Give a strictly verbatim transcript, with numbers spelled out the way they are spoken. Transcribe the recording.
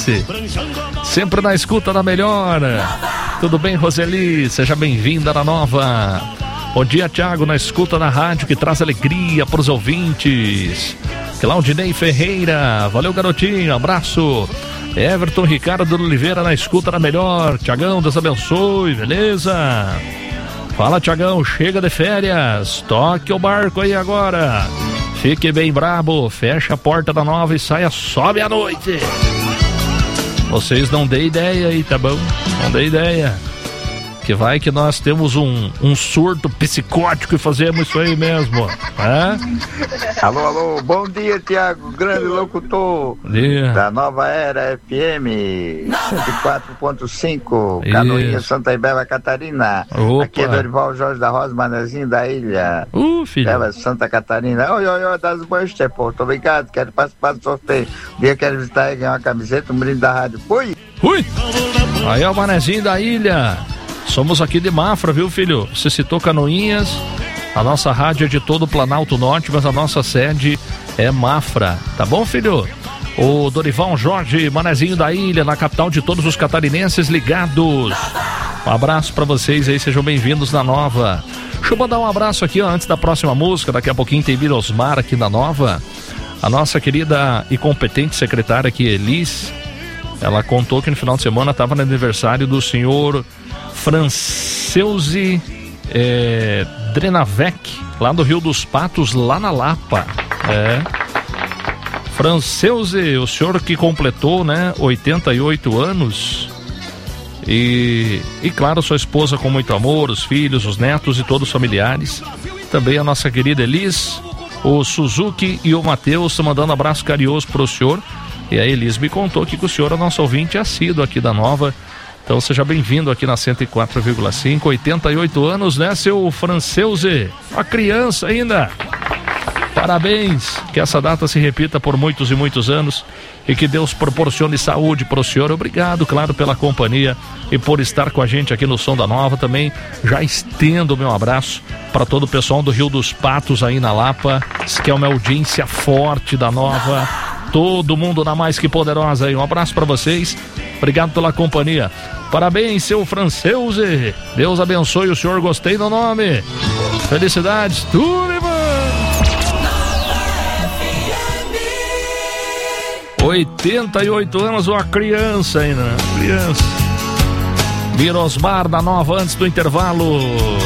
Sempre na escuta da melhor. Tudo bem, Roseli? Seja bem-vinda na Nova. Bom dia, Thiago, na escuta da rádio que traz alegria para os ouvintes. Claudinei Ferreira, valeu, garotinho, abraço. Everton Ricardo Oliveira na escuta da melhor. Thiagão, Deus abençoe, beleza? Fala, Thiagão, chega de férias, toque o barco aí agora. Fique bem brabo, fecha a porta da Nova e saia, sobe à noite. Vocês não dêem ideia aí, tá bom? Não dêem ideia. Que vai que nós temos um, um surto psicótico e fazemos isso aí mesmo. É? Alô, alô, bom dia, Thiago, grande locutor dia. Da Nova Era F M cento e quatro ponto cinco, Canoinha, Santa Ibela, Catarina. Opa. Aqui é Dorival Jorge da Rosa, Manezinho da Ilha. Uh, filho. Bela, Santa Catarina. Oi, oi, oi, das boas, pô, tô obrigado, quero participar do sorteio. Um dia quero visitar e ganhar uma camiseta, um brinde da rádio. Fui! Fui! Aí é o Manezinho da Ilha. Somos aqui de Mafra, viu, filho? Você citou Canoinhas, a nossa rádio é de todo o Planalto Norte, mas a nossa sede é Mafra, tá bom, filho? O Dorival Jorge, Manezinho da Ilha, na capital de todos os catarinenses ligados. Um abraço pra vocês aí, sejam bem-vindos na Nova. Deixa eu mandar um abraço aqui, ó, antes da próxima música, daqui a pouquinho tem Virosmar aqui na Nova. A nossa querida e competente secretária aqui, Elis, ela contou que no final de semana estava no aniversário do senhor Franceuzi é, Drenavec, lá do Rio dos Patos, lá na Lapa. É. Franceuzi, o senhor que completou, né, oitenta e oito anos. E, e claro, sua esposa com muito amor, os filhos, os netos e todos os familiares. Também a nossa querida Elis, o Suzuki e o Matheus estão mandando um abraço carinhoso para o senhor. E a Elis me contou que o senhor é nosso ouvinte assíduo aqui da Nova. Então seja bem-vindo aqui na cento e quatro vírgula cinco, oitenta e oito anos, né, seu Franceuzi? Uma criança ainda. Parabéns, que essa data se repita por muitos e muitos anos e que Deus proporcione saúde para o senhor. Obrigado, claro, pela companhia e por estar com a gente aqui no Som da Nova. Também já estendo o meu abraço para todo o pessoal do Rio dos Patos aí na Lapa, que é uma audiência forte da Nova. Todo mundo na mais que poderosa aí. Um abraço para vocês. Obrigado pela companhia. Parabéns, seu Franceuzi. Deus abençoe o senhor. Gostei do nome. Felicidades. Tudo, irmão. oitenta e oito anos, uma criança ainda, né? Criança. Virosmar da Nova antes do intervalo.